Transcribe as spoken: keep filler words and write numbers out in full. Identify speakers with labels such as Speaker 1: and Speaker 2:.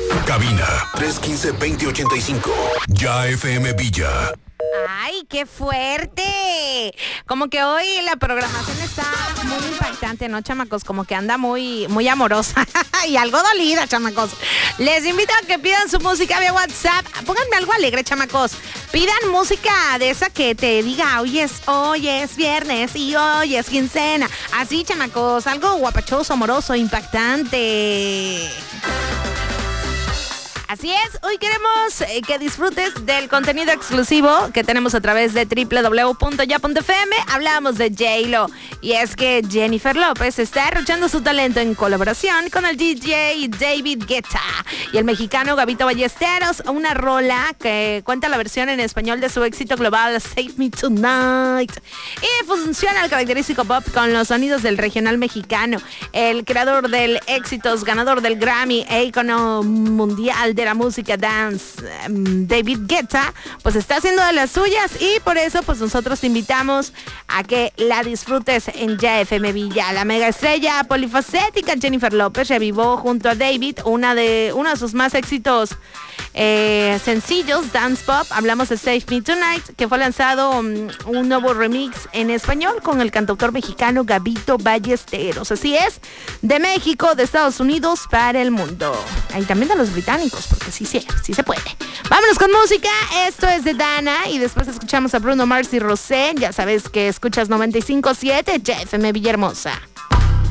Speaker 1: Cabina tres uno cinco, dos cero ocho cinco. Ya F M Villa.
Speaker 2: ¡Ay, qué fuerte! Como que hoy la programación está muy impactante, ¿no, chamacos? Como que anda muy, muy amorosa y algo dolida, chamacos. Les invito a que pidan su música vía WhatsApp. Pónganme algo alegre, chamacos. Pidan música de esa que te diga, hoy es, hoy es viernes y hoy es quincena. Así, chamacos, algo guapachoso, amoroso, impactante. Así es, hoy queremos eh, que disfrutes del contenido exclusivo que tenemos a través de doble u doble u doble u punto ya punto f m. Hablamos de J-Lo y es que Jennifer López está derrochando su talento en colaboración con el D J David Guetta y el mexicano Gabito Ballesteros, una rola que cuenta la versión en español de su éxito global Save Me Tonight y fusiona el característico pop con los sonidos del regional mexicano. El creador del éxitos, ganador del Grammy e ícono mundial de la música dance, um, David Guetta, pues está haciendo de las suyas y por eso pues nosotros te invitamos a que la disfrutes en Ya F M Villa. La mega estrella polifacética Jennifer López revivó junto a David una de, uno de sus más éxitos eh, sencillos, dance pop. Hablamos de Save Me Tonight, que fue lanzado um, un nuevo remix en español con el cantautor mexicano Gabito Ballesteros. Así es, de México, de Estados Unidos para el mundo. Y también de los británicos, porque sí, sí, sí se puede. Vámonos con música. Esto es de Dana y después escuchamos a Bruno Mars y Rosé. Ya sabes que escuchas noventa y cinco punto siete Ya F M Villahermosa.